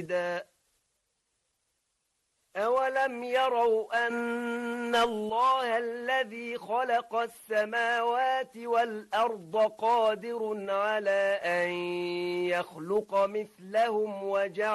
أولم يروا أن الله الذي خلق السماوات والأرض قادر على أن يخلق مثلهم وجعل